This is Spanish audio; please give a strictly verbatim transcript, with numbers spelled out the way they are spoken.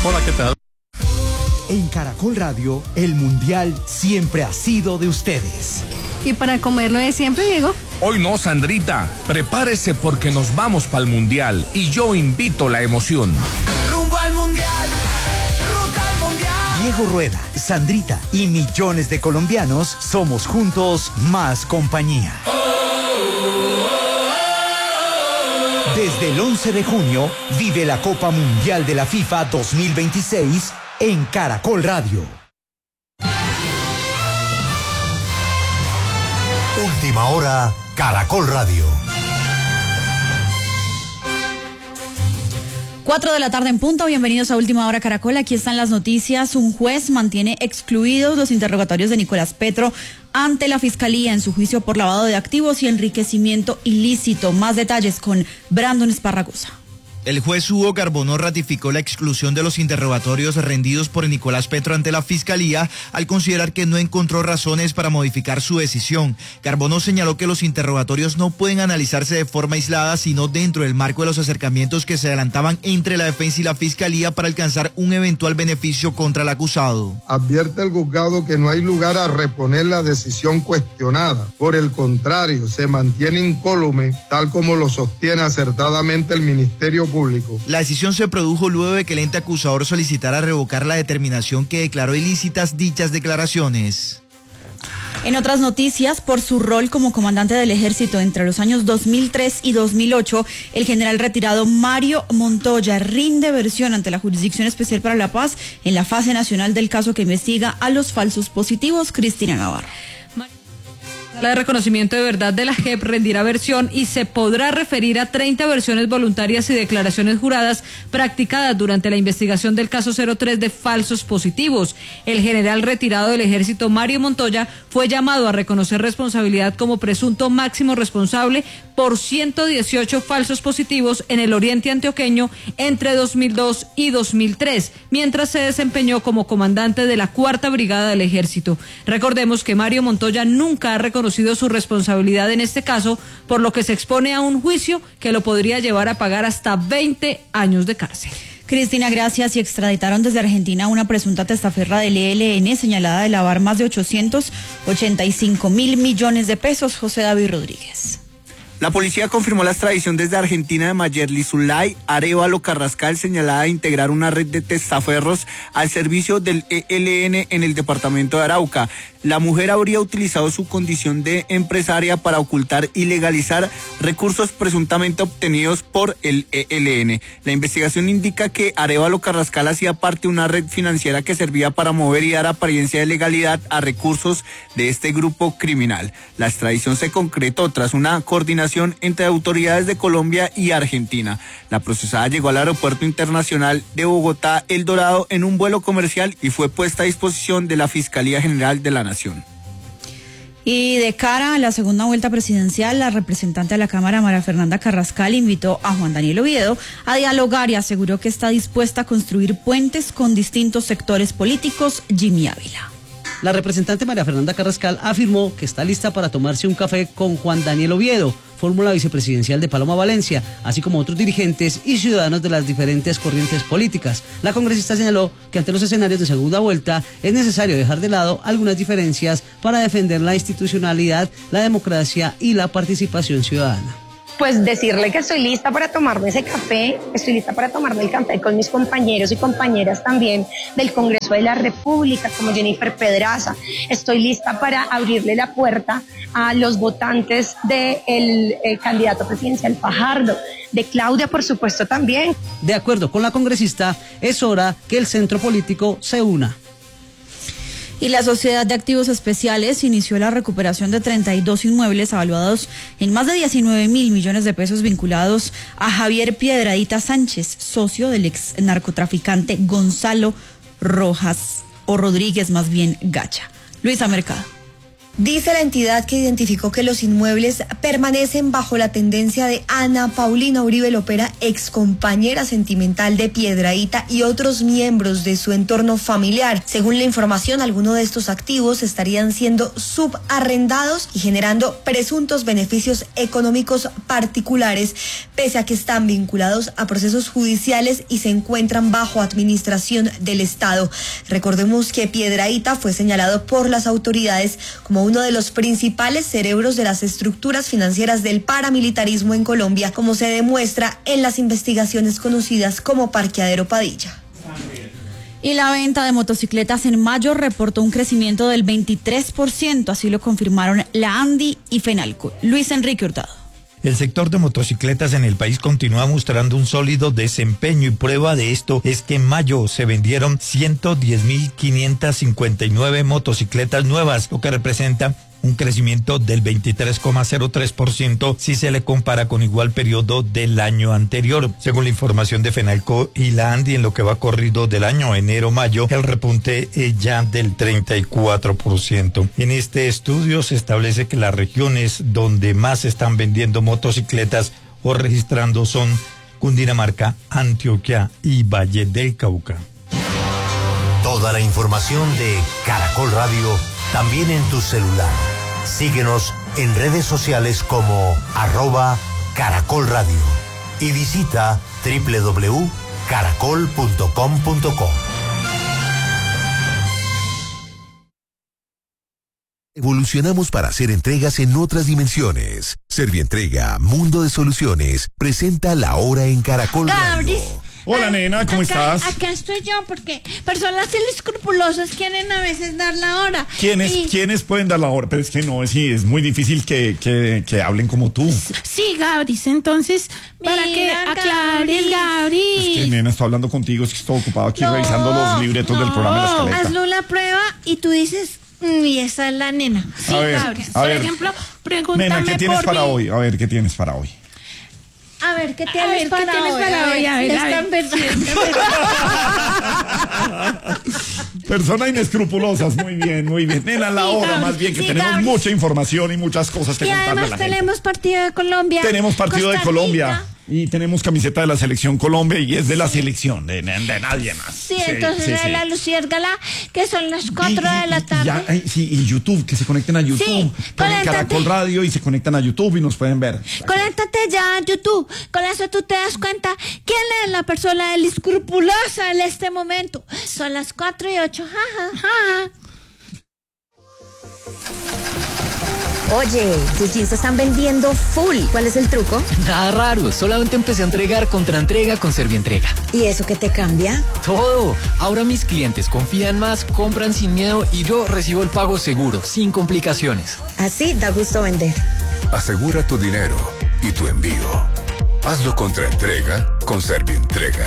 Hola, ¿qué tal? En Caracol Radio, el Mundial siempre ha sido de ustedes. ¿Y para comerlo de siempre, Diego? Hoy no, Sandrita. Prepárese porque nos vamos para el Mundial y yo invito la emoción. Rumbo al Mundial, ruta al Mundial. Diego Rueda, Sandrita y millones de colombianos somos juntos más compañía. Desde el once de junio, vive la Copa Mundial de la FIFA dos mil veintiséis en Caracol Radio. Última hora, Caracol Radio. Cuatro de la tarde en punto, bienvenidos a Última Hora Caracol, aquí están las noticias. Un juez mantiene excluidos los interrogatorios de Nicolás Petro ante la Fiscalía en su juicio por lavado de activos y enriquecimiento ilícito. Más detalles con Brandon Esparragosa. El juez Hugo Carbonó ratificó la exclusión de los interrogatorios rendidos por Nicolás Petro ante la Fiscalía al considerar que no encontró razones para modificar su decisión. Carbonó señaló que los interrogatorios no pueden analizarse de forma aislada, sino dentro del marco de los acercamientos que se adelantaban entre la defensa y la Fiscalía para alcanzar un eventual beneficio contra el acusado. Advierte el juzgado que no hay lugar a reponer la decisión cuestionada. Por el contrario, se mantiene incólume, tal como lo sostiene acertadamente el Ministerio Público. La decisión se produjo luego de que el ente acusador solicitara revocar la determinación que declaró ilícitas dichas declaraciones. En otras noticias, por su rol como comandante del ejército entre los años dos mil tres y dos mil ocho, el general retirado Mario Montoya rinde versión ante la Jurisdicción Especial para la Paz en la fase nacional del caso que investiga a los falsos positivos. Cristina Navarro. La de reconocimiento de verdad de la J E P rendirá versión y se podrá referir a treinta versiones voluntarias y declaraciones juradas practicadas durante la investigación del caso cero tres de falsos positivos. El general retirado del ejército Mario Montoya fue llamado a reconocer responsabilidad como presunto máximo responsable por ciento dieciocho falsos positivos en el oriente antioqueño entre dos mil dos y dos mil tres, mientras se desempeñó como comandante de la cuarta brigada del ejército. Recordemos que Mario Montoya nunca ha reconocido su responsabilidad en este caso, por lo que se expone a un juicio que lo podría llevar a pagar hasta veinte años de cárcel. Cristina, gracias. Y extraditaron desde Argentina a una presunta testaferra del E L N señalada de lavar más de ochocientos ochenta y cinco mil millones de pesos. José David Rodríguez. La policía confirmó la extradición desde Argentina de Mayerly Zulay Arévalo Carrascal, señalada de integrar una red de testaferros al servicio del E L N en el departamento de Arauca. La mujer habría utilizado su condición de empresaria para ocultar y legalizar recursos presuntamente obtenidos por el E L N. La investigación indica que Arévalo Carrascal hacía parte de una red financiera que servía para mover y dar apariencia de legalidad a recursos de este grupo criminal. La extradición se concretó tras una coordinación entre autoridades de Colombia y Argentina. La procesada llegó al Aeropuerto Internacional de Bogotá El Dorado en un vuelo comercial y fue puesta a disposición de la Fiscalía General de la Nación. Y de cara a la segunda vuelta presidencial, la representante de la Cámara, María Fernanda Carrascal, invitó a Juan Daniel Oviedo a dialogar y aseguró que está dispuesta a construir puentes con distintos sectores políticos. Jimmy Ávila. La representante María Fernanda Carrascal afirmó que está lista para tomarse un café con Juan Daniel Oviedo, fórmula vicepresidencial de Paloma Valencia, así como otros dirigentes y ciudadanos de las diferentes corrientes políticas. La congresista señaló que ante los escenarios de segunda vuelta es necesario dejar de lado algunas diferencias para defender la institucionalidad, la democracia y la participación ciudadana. Pues decirle que estoy lista para tomarme ese café, estoy lista para tomarme el café con mis compañeros y compañeras también del Congreso de la República, como Jennifer Pedraza. Estoy lista para abrirle la puerta a los votantes del eh, candidato presidencial Fajardo, de Claudia, por supuesto, también. De acuerdo con la congresista, es hora que el centro político se una. Y la Sociedad de Activos Especiales inició la recuperación de treinta y dos inmuebles evaluados en más de diecinueve mil millones de pesos vinculados a Javier Piedradita Sánchez, socio del ex narcotraficante Gonzalo Rojas, o Rodríguez más bien Gacha. Luisa Mercado. Dice la entidad que identificó que los inmuebles permanecen bajo la tendencia de Ana Paulina Uribe Lopera, excompañera sentimental de Piedrahíta y otros miembros de su entorno familiar. Según la información, algunos de estos activos estarían siendo subarrendados y generando presuntos beneficios económicos particulares, pese a que están vinculados a procesos judiciales y se encuentran bajo administración del Estado. Recordemos que Piedrahíta fue señalado por las autoridades como uno de los principales cerebros de las estructuras financieras del paramilitarismo en Colombia, como se demuestra en las investigaciones conocidas como Parqueadero Padilla. Y la venta de motocicletas en mayo reportó un crecimiento del veintitrés por ciento, así lo confirmaron la ANDI y FENALCO. Luis Enrique Hurtado. El sector de motocicletas en el país continúa mostrando un sólido desempeño y prueba de esto es que en mayo se vendieron ciento diez mil quinientas cincuenta y nueve motocicletas nuevas, lo que representa un crecimiento del veintitrés coma cero tres por ciento si se le compara con igual periodo del año anterior. Según la información de FENALCO y la ANDI, en lo que va corrido del año enero-mayo, el repunte es ya del treinta y cuatro por ciento. En este estudio se establece que las regiones donde más se están vendiendo motocicletas o registrando son Cundinamarca, Antioquia y Valle del Cauca. Toda la información de Caracol Radio también en tu celular. Síguenos en redes sociales como arroba Caracol Radio y visita doble u doble u doble u punto caracol punto com punto co. Evolucionamos para hacer entregas en otras dimensiones. Servientrega, Mundo de Soluciones, presenta La Hora en Caracol Radio. Hola, nena, ¿cómo acá, estás? Acá estoy yo, porque personas inescrupulosas quieren a veces dar la hora. ¿Quiénes, y... ¿quiénes pueden dar la hora? Pero es que no, sí, es muy difícil que, que, que hablen como tú. Sí, Gabris, entonces, para Mira, que aclares, Gabris. Es que, nena, estoy hablando contigo, es que estoy ocupado aquí No, revisando los libretos del programa de la escaleta. Hazlo la prueba y tú dices, mm, y esa es la nena. Sí, A ver, Gabris. a Por ver. ejemplo, pregúntame Nena, ¿qué tienes por para mí. hoy? A ver, ¿qué tienes para hoy? A ver, ¿qué tienes, A ver, para, ¿qué tienes hoy? para hoy? A ver, se a están ver. perdiendo. Personas inescrupulosas, muy bien, muy bien. Nena, la Sí, hora Gabris, más bien, que sí, tenemos Gabris. mucha información y muchas cosas que Y contarle a además la gente. tenemos partido de Colombia. Tenemos partido de Costa Colombia. Rica. Y tenemos camiseta de la selección Colombia y es de la selección, de, de nadie más. Sí, entonces de la Luciérgala, que son las cuatro de la tarde. Ya, ay, sí, y YouTube, que se conecten a YouTube. Sí, Ponen conéctate. Caracol Radio y se conectan a YouTube y nos pueden ver. Conéctate ya a YouTube. Con eso tú te das cuenta quién es la persona inescrupulosa en este momento. Son las cuatro y ocho. Ja, ja, ja. Oye, tus jeans se están vendiendo full. ¿Cuál es el truco? Nada raro, solamente empecé a entregar contra entrega con Servientrega. ¿Y eso qué te cambia? Todo. Ahora mis clientes confían más, compran sin miedo y yo recibo el pago seguro, sin complicaciones. Así da gusto vender. Asegura tu dinero y tu envío. Hazlo contra entrega con Servientrega.